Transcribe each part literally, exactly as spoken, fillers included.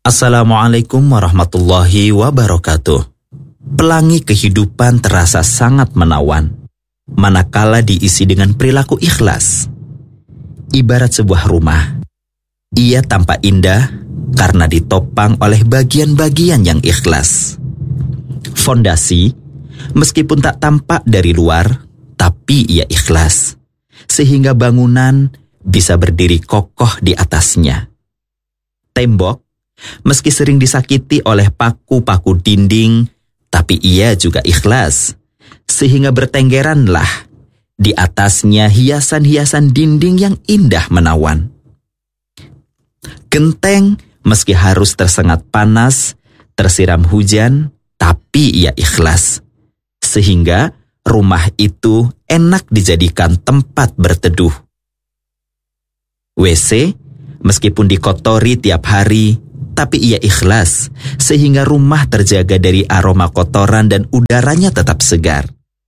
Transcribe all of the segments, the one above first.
Assalamualaikum warahmatullahi wabarakatuh. Pelangi kehidupan terasa sangat menawan, manakala diisi dengan perilaku ikhlas. Ibarat sebuah rumah, ia tampak indah karena ditopang oleh bagian-bagian yang ikhlas. Fondasi, meskipun tak tampak dari luar, tapi ia ikhlas, sehingga bangunan bisa berdiri kokoh di atasnya. Tembok, meski sering disakiti oleh paku-paku dinding, tapi ia juga ikhlas, sehingga bertenggeranlah di atasnya hiasan-hiasan dinding yang indah menawan. Genteng, meski harus tersengat panas, tersiram hujan, tapi ia ikhlas, sehingga rumah itu enak dijadikan tempat berteduh. W C, meskipun dikotori tiap hari, tapi ia ikhlas, sehingga rumah terjaga dari aroma kotoran dan udaranya tetap segar.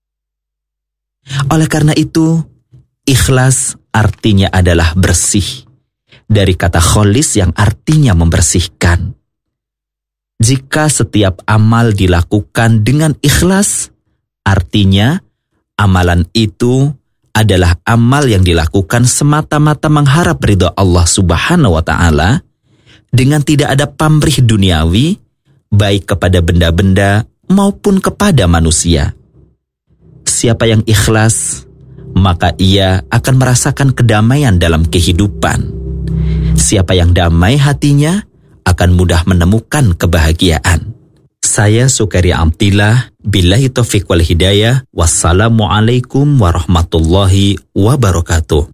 Oleh karena itu, ikhlas artinya adalah bersih, dari kata kholis yang artinya membersihkan. Jika setiap amal dilakukan dengan ikhlas, artinya amalan itu adalah amal yang dilakukan semata-mata mengharap ridha Allah Subhanahu wa Ta'ala, dengan tidak ada pamrih duniawi, baik kepada benda-benda maupun kepada manusia. Siapa yang ikhlas, maka ia akan merasakan kedamaian dalam kehidupan. Siapa yang damai hatinya, akan mudah menemukan kebahagiaan. Saya Sukaria Amtillah, billahi taufiq wal hidayah, wassalamualaikum warahmatullahi wabarakatuh.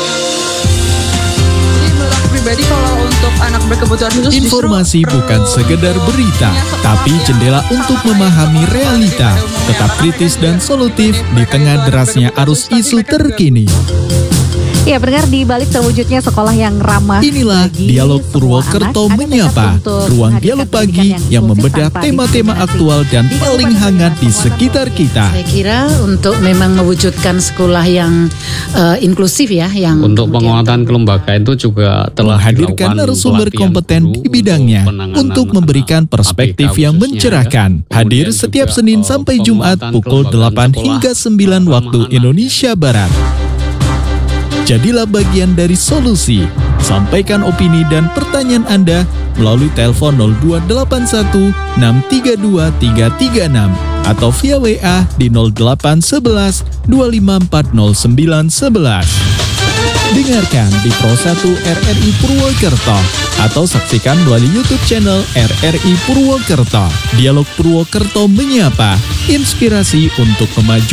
Pribadi kalau untuk anak berkebutuhan khusus, informasi bukan sekedar berita, tapi jendela untuk memahami realita, tetap kritis dan solutif di tengah derasnya arus isu terkini. Ya, pendengar, di balik terwujudnya sekolah yang ramah, inilah Dialog Purwokerto Menyapa, ruang dialog pagi yang membedah tema-tema aktual dan paling hangat di sekitar kita. Saya kira untuk memang mewujudkan sekolah yang uh, inklusif ya, yang untuk penguatan kelembagaan itu juga telah menghadirkan narasumber kompeten di bidangnya untuk memberikan perspektif yang mencerahkan. Hadir setiap Senin sampai Jumat pukul delapan hingga sembilan waktu Indonesia Barat. Jadilah bagian dari solusi. Sampaikan opini dan pertanyaan Anda melalui telepon nol dua delapan satu enam tiga dua tiga tiga enam atau via W A di nol delapan satu satu dua lima empat nol sembilan satu satu. Dengarkan di Pro satu R R I Purwokerto atau saksikan melalui YouTube channel R R I Purwokerto. Dialog Purwokerto Menyapa, inspirasi untuk kemajuan